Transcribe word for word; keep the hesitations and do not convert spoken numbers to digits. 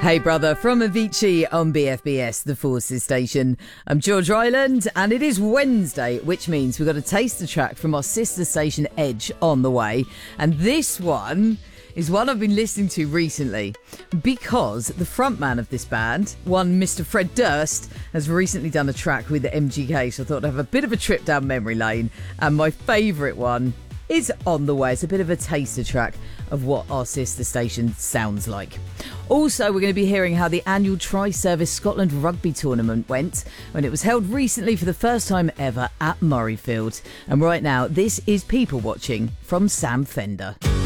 Hey brother, from Avicii on B F B S, the Forces station. I'm George Ryland, and it is Wednesday, which means we've got a taster track from our sister station Edge on the way. And this one is one I've been listening to recently because the frontman of this band, one Mister Fred Durst, has recently done a track with the M G K, so I thought I'd have a bit of a trip down memory lane. And my favourite one is On the Way. It's a bit of a taster track of what our sister station sounds like. Also, we're going to be hearing how the annual Tri-Service Scotland Rugby Tournament went when it was held recently for the first time ever at Murrayfield. And right now, this is People Watching from Sam Fender.